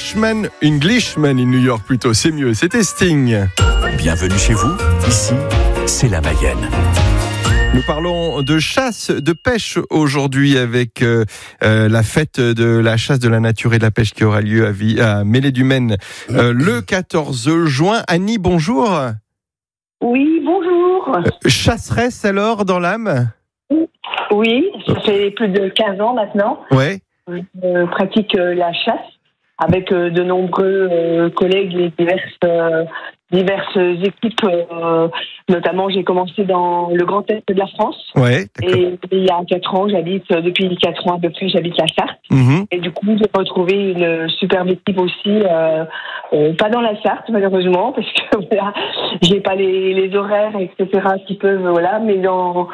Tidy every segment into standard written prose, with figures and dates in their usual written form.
Englishman in New York plutôt, c'est mieux, c'était Sting. Bienvenue chez vous, ici, c'est la Mayenne. Nous parlons de chasse, de pêche aujourd'hui avec la fête de la chasse, de la nature et de la pêche qui aura lieu à Mêlée-du-Maine le 14 juin. Annie, bonjour. Oui, bonjour. Chasseresse alors dans l'âme ? Oui, ça fait plus de 15 ans maintenant. Ouais. Je pratique la chasse avec de nombreux collègues et diverses équipes. Notamment, j'ai commencé dans le Grand Est de la France. Ouais, d'accord. Et il y a 4 ans, depuis 4 ans à peu près, j'habite la Sarthe. Et du coup, j'ai retrouvé une superbe équipe aussi, pas dans la Sarthe malheureusement, parce que voilà, j'ai pas les horaires, etc. qui peuvent, voilà, mais dans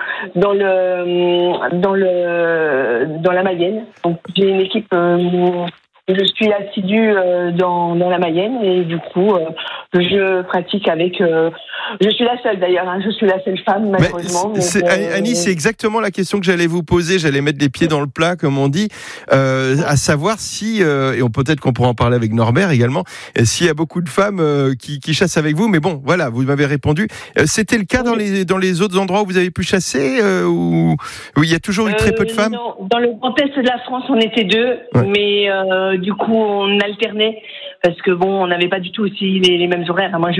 la Mayenne. Donc, j'ai une équipe. Je suis assidue dans la Mayenne et du coup, je pratique avec. Je suis la seule d'ailleurs. Je suis la seule femme malheureusement. Annie, c'est exactement la question que j'allais vous poser. J'allais mettre les pieds dans le plat, comme on dit, à savoir si et peut-être qu'on pourra en parler avec Norbert également. S'il y a beaucoup de femmes qui chassent avec vous, mais bon, voilà, vous m'avez répondu. C'était le cas dans les autres endroits où vous avez pu chasser où il y a toujours eu très peu de femmes. Non, dans le Grand Est de la France, on était 2, mais du coup, on alternait parce que bon, on n'avait pas du tout aussi les mêmes horaires. Moi,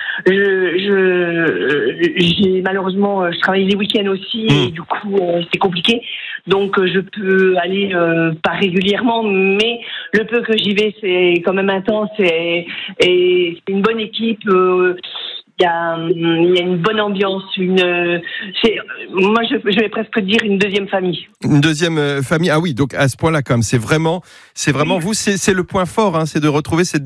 j'ai malheureusement, je travaille les week-ends aussi et du coup, c'est compliqué. Donc, je peux aller pas régulièrement, mais le peu que j'y vais, c'est quand même intense et c'est une bonne équipe. Il y a une bonne ambiance, moi je vais presque dire une deuxième famille. Une deuxième famille, ah oui, donc à ce point-là quand même, c'est vraiment vous, c'est le point fort, hein, c'est de retrouver cette